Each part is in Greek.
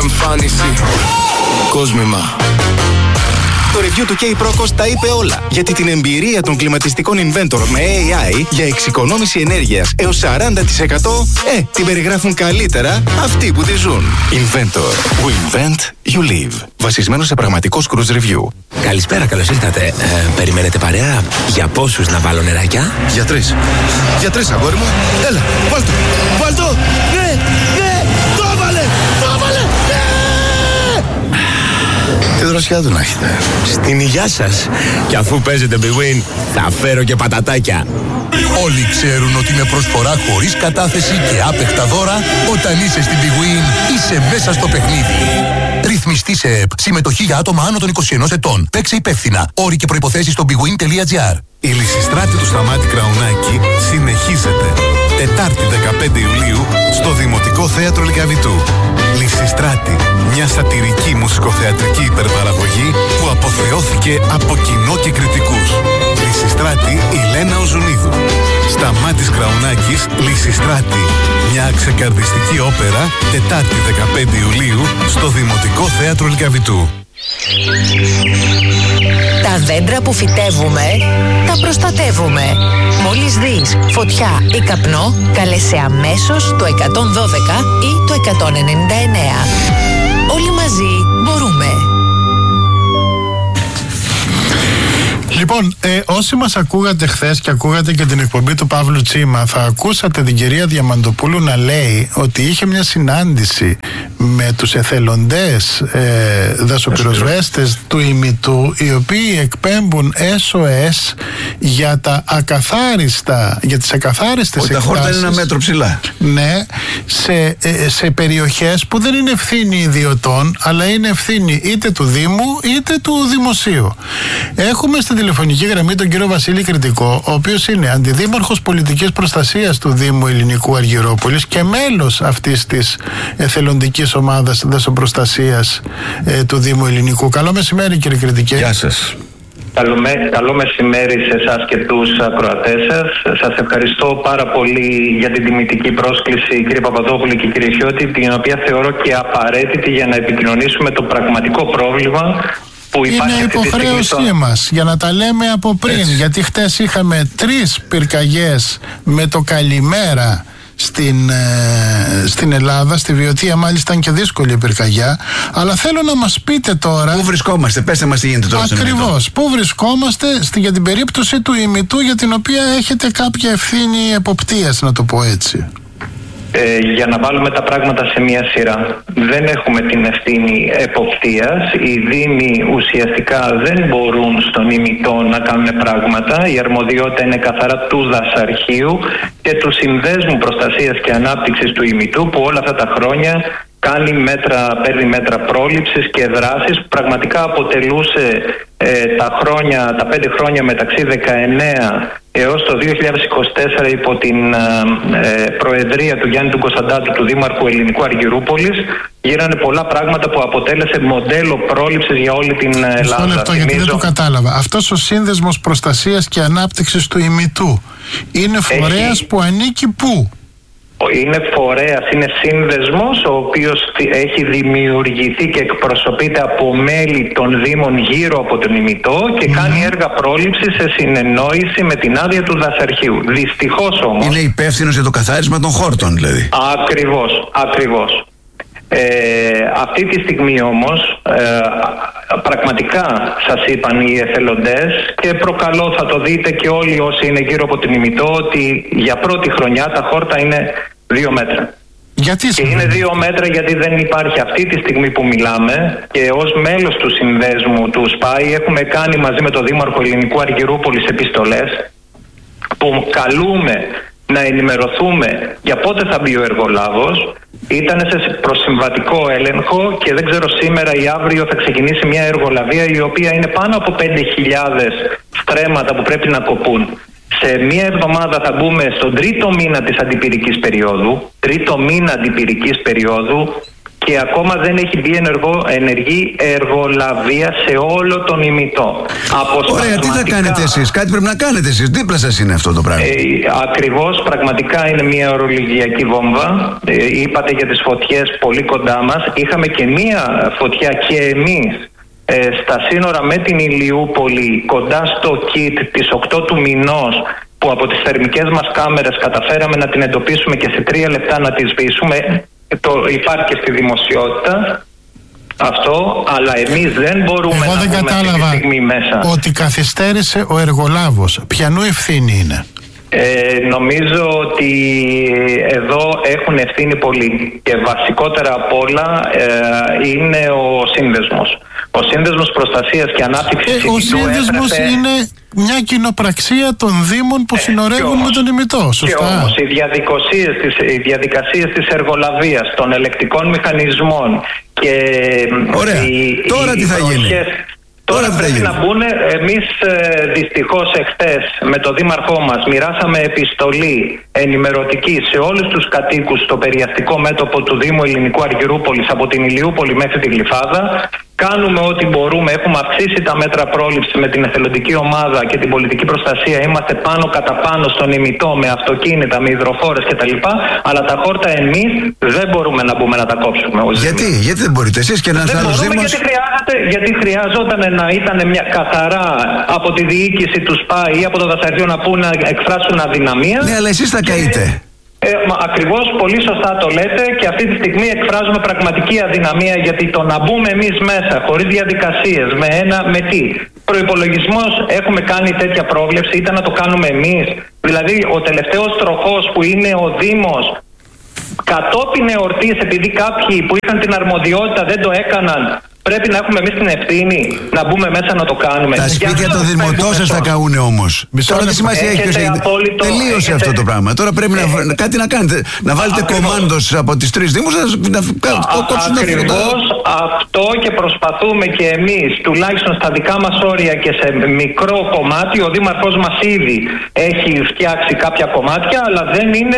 εμφάνιση. Κόσμημα. Το review του K-Procos τα είπε όλα. Γιατί την εμπειρία των κλιματιστικών Inventor με AI για εξοικονόμηση ενέργειας έως 40% την περιγράφουν καλύτερα αυτοί που τη ζουν. Inventor. We invent, you live. Βασισμένο σε πραγματικό cruise review. Καλησπέρα, καλώς ήρθατε. Περιμένετε παρέα? Για πόσους να βάλω νεράκια? Για 3. Για 3, αγόρι μου. Έλα, βάλτο. Βάλτο. Ναι, ναι. Το έβαλε. Το έβαλε. Ναι. Τι δροσιά του να έχετε. Στην υγειά σας. Και αφού παίζετε Big Win, θα φέρω και πατατάκια. Όλοι ξέρουν ότι με προσφορά χωρίς κατάθεση και άπεχτα δώρα, όταν είσαι στην Big Win, είσαι μέσα στο παιχνίδι. Ρυθμιστή σε ΕΠ. Συμμετοχή για άτομα άνω των 21 ετών. Παίξε υπεύθυνα. Όροι και προϋποθέσεις στο bigwin.gr. Η Λυσιστράτη του Σταμάτη Κραουνάκη συνεχίζεται. Τετάρτη 15 Ιουλίου στο Δημοτικό Θέατρο Λυκαβητού. Λυσιστράτη, μια σατυρική μουσικοθεατρική υπερπαραγωγή που αποθεώθηκε από κοινό και κριτικούς. Λυσιστράτη η Λένα Οζουνίδου. Σταμάτης Κραουνάκης, Λυσιστράτη. Μια ξεκαρδιστική όπερα, Τετάρτη 15 Ιουλίου στο Δημοτικό Θέατρο Λυκαβητού. Τα δέντρα που φυτεύουμε, τα προστατεύουμε. Μόλις δεις φωτιά ή καπνό, κάλεσε αμέσως το 112 ή το 199. Όλοι μαζί μπορούμε. Λοιπόν, όσοι μας ακούγατε χθες και ακούγατε και την εκπομπή του Παύλου Τσίμα, θα ακούσατε την κυρία Διαμαντοπούλου να λέει ότι είχε μια συνάντηση με τους εθελοντές δασοπυροσβέστες του ημιτού, οι οποίοι εκπέμπουν SOS για τα ακαθάριστα, για τις ακαθάριστες εκτάσεις. Τα χόρτα είναι ένα μέτρο ψηλά. Ναι, σε περιοχές που δεν είναι ευθύνη ιδιωτών, αλλά είναι ευθύνη είτε του Δήμου είτε του Δημοσίου. Έχουμε στην τηλεφωνική γραμμή τον κύριο Βασίλη Κρητικό, ο οποίος είναι αντιδήμαρχος πολιτικής προστασίας του Δήμου Ελληνικού Αργυρόπολης και μέλος αυτής της εθελοντικής ομάδας δασοπροστασίας του Δήμου Ελληνικού. Καλό μεσημέρι, κύριε Κρητικέ. Γεια σας. Καλό μεσημέρι σε εσάς και τους ακροατές σας. Σας ευχαριστώ πάρα πολύ για την τιμητική πρόσκληση, κύριε Παπαδόπουλη και κύριε Χιώτη, την οποία θεωρώ και απαραίτητη για να επικοινωνήσουμε το πραγματικό πρόβλημα που υπάρχει. Είναι υποχρέωσή μας για να τα λέμε από πριν. Έτσι. Γιατί χτες είχαμε 3 πυρκαγιές με το καλημέρα στην Ελλάδα, στη Βιωτία μάλιστα ήταν και δύσκολη η πυρκαγιά. Αλλά θέλω να μας πείτε τώρα. Πού βρισκόμαστε, πέστε μας τι γίνεται τώρα. Ακριβώς, πού βρισκόμαστε για την περίπτωση του ημιτού, για την οποία έχετε κάποια ευθύνη εποπτείας, να το πω έτσι. Για να βάλουμε τα πράγματα σε μια σειρά. Δεν έχουμε την ευθύνη εποπτείας. Οι Δήμοι ουσιαστικά δεν μπορούν στον ημιτό να κάνουν πράγματα. Η αρμοδιότητα είναι καθαρά του Δασαρχείου και του Συνδέσμου Προστασίας και Ανάπτυξης του ημιτού, που όλα αυτά τα χρόνια παίρνει μέτρα πρόληψης και δράσης, που πραγματικά αποτελούσε τα 5 χρόνια μεταξύ 19 έως το 2024 υπό την προεδρία του Γιάννη του Κωνσταντάτου, του Δήμαρχου Ελληνικού Αργυρούπολης, γίνανε πολλά πράγματα που αποτέλεσε μοντέλο πρόληψης για όλη την Ελλάδα. Μισό λεπτό, γιατί δεν το κατάλαβα. Αυτός ο Σύνδεσμος Προστασίας και Ανάπτυξης του ημιτού είναι φορέας που ανήκει πού? Είναι φορέας, είναι σύνδεσμος ο οποίος έχει δημιουργηθεί και εκπροσωπείται από μέλη των Δήμων γύρω από τον ημιτό και κάνει έργα πρόληψης σε συνεννόηση με την άδεια του Δασαρχείου. Δυστυχώς όμως... Είναι υπεύθυνος για το καθάρισμα των χόρτων δηλαδή. Ακριβώς. Αυτή τη στιγμή όμως πραγματικά σας είπαν οι εθελοντές, και προκαλώ, θα το δείτε και όλοι όσοι είναι γύρω από την ημιτό, ότι για πρώτη χρονιά τα χόρτα είναι 2 μέτρα. Γιατί και είναι 2 μέτρα γιατί δεν υπάρχει αυτή τη στιγμή που μιλάμε, και ως μέλος του συνδέσμου του ΣΠΑΙ έχουμε κάνει μαζί με το Δήμαρχο Ελληνικού Αργυρούπολης επιστολές που καλούμε να ενημερωθούμε για πότε θα μπει ο εργολάβος. Ήταν σε προσυμβατικό έλεγχο και δεν ξέρω, σήμερα ή αύριο θα ξεκινήσει μια εργολαβία η οποία είναι πάνω από 5.000 στρέμματα που πρέπει να κοπούν. Σε μία εβδομάδα θα μπούμε στον 3ο μήνα της αντιπυρικής περίοδου, και και ακόμα δεν έχει μπει ενεργή εργολαβία σε όλο τον ημιτό. Ωραία, τι θα κάνετε εσείς? Κάτι πρέπει να κάνετε εσείς. Δίπλα σας είναι αυτό το πράγμα. Ακριβώς, πραγματικά είναι μια ορολογιακή βόμβα. Είπατε για τις φωτιές πολύ κοντά μας. Είχαμε και μια φωτιά και εμείς στα σύνορα με την Ηλιούπολη, κοντά στο ΚΙΤ της 8 του μηνός, που από τις θερμικές μας κάμερες καταφέραμε να την εντοπίσουμε και σε 3 λεπτά να τη σβήσουμε. Υπάρχει και στη δημοσιότητα αυτό, αλλά εμείς δεν μπορούμε να μπούμε αυτή τη στιγμή μέσα. Ότι καθυστέρησε ο εργολάβος. Ποιανού ευθύνη είναι? Νομίζω ότι εδώ έχουν ευθύνη πολλοί και βασικότερα απ' όλα είναι ο σύνδεσμος. Ο Σύνδεσμος Προστασίας και Ανάπτυξης Ο Σύνδεσμος είναι μια κοινοπραξία των Δήμων που συνορεύουν με τον ημιτό. Σωστά. Και όμως οι διαδικασίες της εργολαβίας, των ελεκτικών μηχανισμών και τώρα τι θα γίνει? Τώρα πρέπει να μπουν. Εμείς δυστυχώς εχθές με το δήμαρχό μας μοιράσαμε επιστολή ενημερωτική σε όλους τους κατοίκους στο περιαστικό μέτωπο του Δήμου Ελληνικού Αργυρούπολης, από την Ηλιούπολη μέχρι τη Γλυφάδα. Κάνουμε ό,τι μπορούμε. Έχουμε αυξήσει τα μέτρα πρόληψης με την εθελοντική ομάδα και την πολιτική προστασία. Είμαστε πάνω κατά πάνω στον ημιτό με αυτοκίνητα, με υδροφόρες κτλ. Αλλά τα χόρτα εμείς δεν μπορούμε να μπούμε να τα κόψουμε. Γιατί δεν μπορείτε εσείς και ένας άλλος Δήμος? Γιατί χρειάζονταν να ήταν μια καθαρά από τη διοίκηση του ΣΠΑ ή από το δασαριό να εκφράσουν αδυναμία. Ναι, αλλά εσείς θα καείτε. Ακριβώς, πολύ σωστά το λέτε, και αυτή τη στιγμή εκφράζουμε πραγματική αδυναμία, γιατί το να μπούμε εμείς μέσα χωρίς διαδικασίες, με τι προϋπολογισμός έχουμε κάνει τέτοια πρόβλεψη, ήταν να το κάνουμε εμείς? Δηλαδή ο τελευταίος τροχός που είναι ο Δήμος, κατόπιν εορτής, επειδή κάποιοι που είχαν την αρμοδιότητα δεν το έκαναν, πρέπει να έχουμε εμείς την ευθύνη να μπούμε μέσα να το κάνουμε. Τα σπίτια των δημοτών σας θα καούνε όμως. Τώρα τι σημασία έχει ποιος έγινε? Τελείωσε αυτό το πράγμα. Τώρα πρέπει κάτι να κάνετε. Να βάλετε κομμάντος από τις 3 Δήμους να κόψουν τα φύλλα. Ακριβώς αυτό και προσπαθούμε και εμείς, τουλάχιστον στα δικά μας όρια και σε μικρό κομμάτι. Ο Δήμαρχός μας ήδη έχει φτιάξει κάποια κομμάτια, αλλά δεν είναι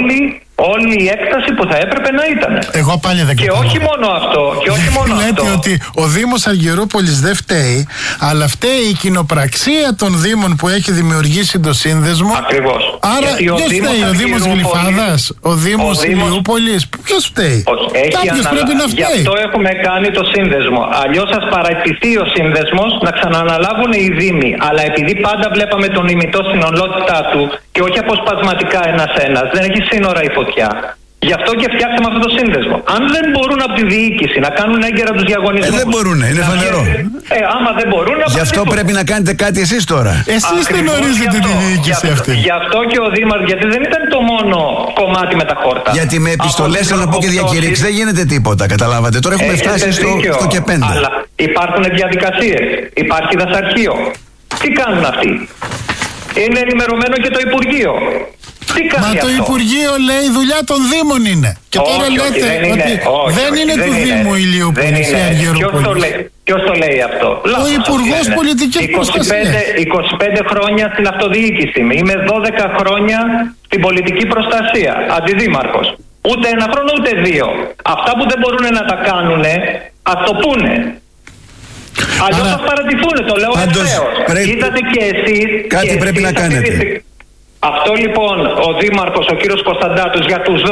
όλη η έκταση που θα έπρεπε να ήταν. Εγώ πάλι δεν καταλαβαίνω. Και όχι μόνο αυτό. Λέτε ότι ο Δήμος Αργυρούπολης δεν φταίει, αλλά φταίει η κοινοπραξία των Δήμων που έχει δημιουργήσει το σύνδεσμο. Ακριβώς. Άρα ποιος φταίει? Ο Δήμος Γλυφάδας? Ο Δήμος Ηλιούπολης? Ποιος φταίει? Κάποιος πρέπει να φταίει. Γι' αυτό έχουμε κάνει το σύνδεσμο. Αλλιώς σας παραιτηθεί ο σύνδεσμος να ξανααναλάβουν οι Δήμοι. Αλλά επειδή πάντα βλέπαμε τον ημιτό στην ολότητά του και όχι αποσπασματικά ένας-ένας, δεν έχει σύνορα η φωτιά. Γι' αυτό και φτιάξαμε αυτό το σύνδεσμο. Αν δεν μπορούν από τη διοίκηση να κάνουν έγκαιρα τους διαγωνισμούς. Δεν μπορούν, είναι φανερό. Άμα δεν μπορούν να. Γι' αυτό πρέπει να κάνετε κάτι εσείς τώρα. Εσείς δεν ορίζετε τη διοίκηση αυτή. Γι' αυτό και ο Δήμαρχος, γιατί δεν ήταν το μόνο κομμάτι με τα χόρτα. Γιατί με επιστολές, να πω και διακηρύξεις, δεν γίνεται τίποτα. Καταλάβατε. Τώρα έχουμε φτάσει στο και 5. Αλλά υπάρχουν διαδικασίες. Υπάρχει δασαρχείο. Τι κάνουν αυτοί? Είναι ενημερωμένο και το Υπουργείο. Μα το Υπουργείο λέει δουλειά των Δήμων είναι. Και τώρα λέτε ότι δεν είναι του Δήμου Ηλιούπολης ή Αργυρούπολης. Ποιος το λέει αυτό? Ο Υπουργός Πολιτικής Προστασίας. 25 χρόνια στην αυτοδιοίκηση. Είμαι 12 χρόνια στην πολιτική προστασία. Αντιδήμαρχος. Ούτε ένα χρόνο ούτε 2. Αυτά που δεν μπορούν να τα κάνουν, ας το πούνε. Αλλιώς θα παρατηθούν, το λέω ευθέως. Είδατε και εσείς. Κάτι πρέπει να κάνετε. Αυτό λοιπόν ο Δήμαρχος, ο κύριος Κωνσταντάτος,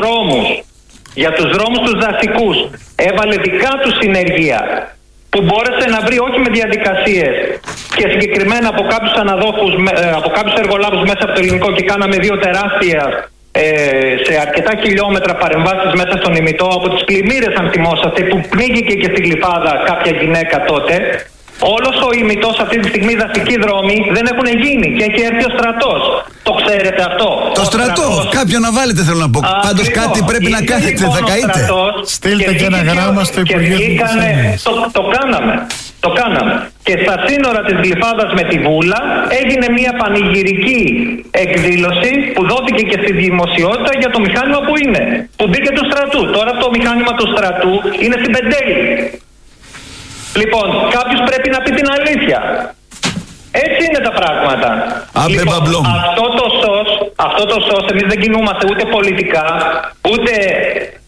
για τους δρόμους τους δασικούς έβαλε δικά του συνεργεία, που μπόρεσε να βρει όχι με διαδικασίες και συγκεκριμένα από κάποιους αναδόχους, από κάποιους εργολάβους μέσα από το ελληνικό, και κάναμε 2 τεράστια σε αρκετά χιλιόμετρα παρεμβάσεις μέσα στον ημιτό, από τις πλημμύρες, αν θυμόσαστε, που πνίγηκε και στη Γλυφάδα κάποια γυναίκα τότε. Όλος ο ημιτός αυτή τη στιγμή, δασικοί δρόμοι δεν έχουν γίνει και έχει έρθει ο στρατός. Το ξέρετε αυτό? Το στρατό, κάποιον να βάλετε, θέλω να πω. Πάντως κάτι πρέπει να κάνετε, θα καείτε. Στείλτε και ένα γράμμα στο Υπουργείο. Το κάναμε. Και στα σύνορα της Γλυφάδας με τη Βούλα έγινε μια πανηγυρική εκδήλωση που δόθηκε και στη δημοσιότητα για το μηχάνημα που είναι. Που μπήκε του στρατού. Τώρα το μηχάνημα του στρατού είναι στην Πεντέλη. Λοιπόν, κάποιος πρέπει να πει την αλήθεια. Έτσι είναι τα πράγματα. Λοιπόν, αυτό το σως εμείς δεν κινούμαστε ούτε πολιτικά, ούτε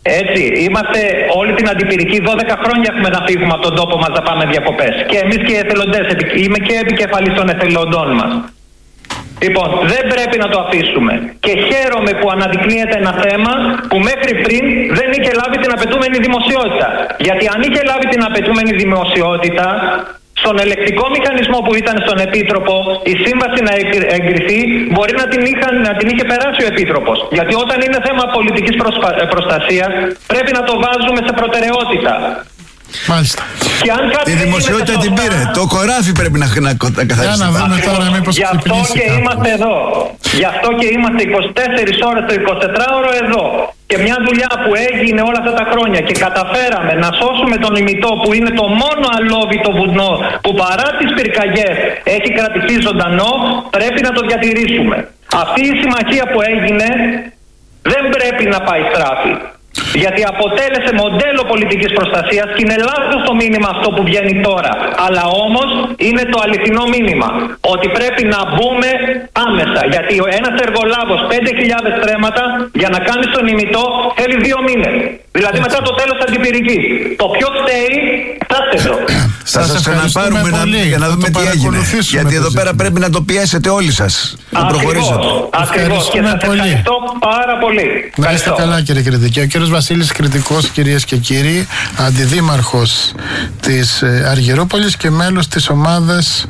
Έτσι, είμαστε όλη την αντιπυρική 12 χρόνια έχουμε να φύγουμε από τον τόπο μας να πάμε διακοπές. Και εμείς και οι εθελοντές, είμαι και επικεφαλής των εθελοντών μας. Λοιπόν, δεν πρέπει να το αφήσουμε. Και χαίρομαι που αναδεικνύεται ένα θέμα που μέχρι πριν δεν είχε λάβει την απαιτούμενη δημοσιότητα. Γιατί αν είχε λάβει την απαιτούμενη δημοσιότητα, στον ελεκτικό μηχανισμό που ήταν στον Επίτροπο, η σύμβαση να εγκριθεί, μπορεί να την είχε περάσει ο Επίτροπος. Γιατί όταν είναι θέμα πολιτικής προστασίας, πρέπει να το βάζουμε σε προτεραιότητα. Μάλιστα. Τη δημοσιότητα την πήρε. Το κοράφι πρέπει να καθαρίσει. Να δούμε τώρα μήπως γι' αυτό και είμαστε εδώ. Γι' αυτό και είμαστε 24 ώρες το 24ωρο εδώ. Και μια δουλειά που έγινε όλα αυτά τα χρόνια και καταφέραμε να σώσουμε τον ημιτό, που είναι το μόνο αλόβητο βουνό που παρά τις πυρκαγιές έχει κρατηθεί ζωντανό, πρέπει να το διατηρήσουμε. Αυτή η συμμαχία που έγινε δεν πρέπει να πάει στράφη. Γιατί αποτέλεσε μοντέλο πολιτικής προστασίας και είναι λάθος το μήνυμα αυτό που βγαίνει τώρα. Αλλά όμως είναι το αληθινό μήνυμα. Ότι πρέπει να μπούμε άμεσα. Γιατί ένας εργολάβος 5.000 στρέμματα για να κάνει τον ημιτό θέλει 2 μήνες. Δηλαδή μετά το τέλος αντιπυρικής. Το ποιο φταίει, φτάστε εδώ. Θα σας ξαναπάρουμε για να δούμε τι έγινε. Γιατί εδώ πέρα πρέπει να το πιέσετε όλοι σας. Να προχωρήσετε. Ακριβώς. Και σας ευχαριστώ πάρα πολύ. Να είστε καλά, κύριε Κρητική. Ο κύριος Βασίλης Κρητικός, κυρίες και κύριοι, αντιδήμαρχος της Αργυρούπολης και μέλος της ομάδας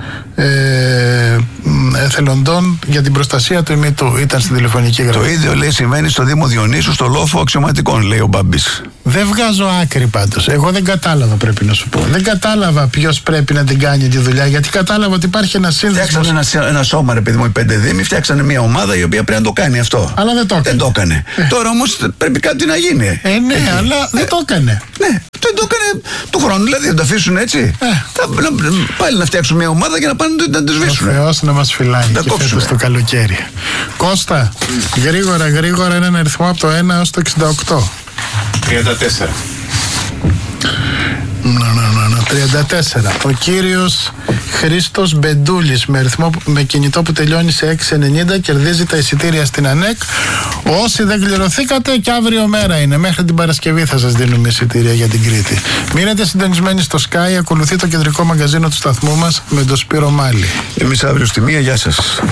εθελοντών για την προστασία του ημιτού. Ήταν στην τηλεφωνική γραμμή. Το ίδιο λέει συμβαίνει στο Δήμο Διονύσου, στο λόφο αξιωματικών, λέει ο Μπάμπης. Δεν βγάζω άκρη πάντως. Εγώ δεν κατάλαβα, πρέπει να σου πω. Δεν κατάλαβα ποιος πρέπει να την κάνει τη δουλειά, γιατί κατάλαβα ότι υπάρχει ένα σύνδεσμο. Φτιάξανε ένα σώμα, ρε παιδί μου, οι 5 δήμοι, φτιάξανε μια ομάδα η οποία πρέπει να το κάνει αυτό. Αλλά δεν το έκανε. Τώρα όμως πρέπει κάτι να γίνει. Ναι, αλλά δεν το έκανε. Ναι, δεν το έκανε του χρόνου, δηλαδή θα το αφήσουν έτσι. Πάλι να φτιάξουν μια ομάδα για να πάνε να τη σβήσουν. Ο Θεός να μας φυλάει και φέτος το καλοκαίρι. Κώστα, γρήγορα έναν αριθμό από το 1 έως το 68. 34. 34. Ο κύριος Χρήστος Μπεντούλης με κινητό που τελειώνει σε 690 κερδίζει τα εισιτήρια στην ΑΝΕΚ. Όσοι δεν κληρωθήκατε, και αύριο μέρα είναι. Μέχρι την Παρασκευή θα σας δίνουμε εισιτήρια για την Κρήτη. Μείνετε συντονισμένοι στο Sky. Ακολουθεί το κεντρικό μαγκαζίνο του σταθμού μας με τον Σπύρο Μάλη. Εμείς αύριο στη 1. Γεια σας.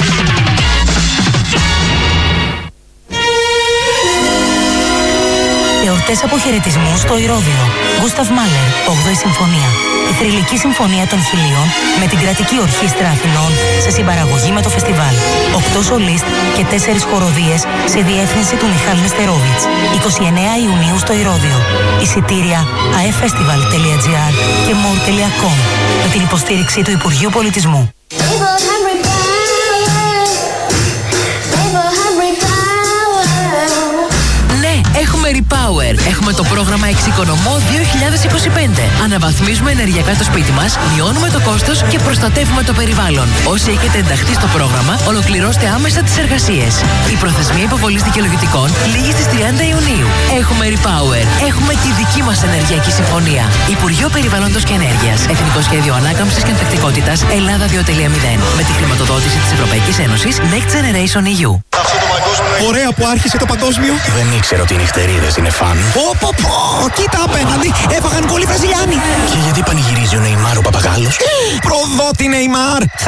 Εορτές αποχαιρετισμού στο Ηρώδειο. Γκούσταβ Μάλερ, 8η Συμφωνία. Η θρυλική συμφωνία των Χιλίων με την κρατική ορχήστρα Αθηνών σε συμπαραγωγή με το φεστιβάλ. 8 σολίστ και 4 χοροδίες σε διεύθυνση του Μιχάλ Νεστερόβιτς. 29 Ιουνίου στο Ηρώδειο. Εισιτήρια aeffestival.gr και more.com με την υποστήριξη του Υπουργείου Πολιτισμού. Έχουμε Repower. Έχουμε το πρόγραμμα Εξοικονομώ 2025. Αναβαθμίζουμε ενεργειακά το σπίτι μας, μειώνουμε το κόστος και προστατεύουμε το περιβάλλον. Όσοι έχετε ενταχθεί στο πρόγραμμα, ολοκληρώστε άμεσα τις εργασίες. Η προθεσμία υποβολής δικαιολογητικών λήγει στις 30 Ιουνίου. Έχουμε Repower. Έχουμε τη δική μας ενεργειακή συμφωνία. Υπουργείο Περιβάλλοντος και Ενέργειας. Εθνικό Σχέδιο Ανάκαμψης και Ανθεκτικότητας Ελλάδα 2.0. Με τη χρηματοδότηση της Ευρωπαϊκής Ένωσης Next Generation EU. Ωραία που άρχισε το παγκόσμιο. Δεν ήξερα ότι οι νυχτερίδες είναι φαν. Κοίτα απέναντι, έφαγαν πολύ Βραζιλιάνοι. Και γιατί πανηγυρίζει ο Νεϊμάρ ο Παπαγάλος? Προδότη Νεϊμάρ,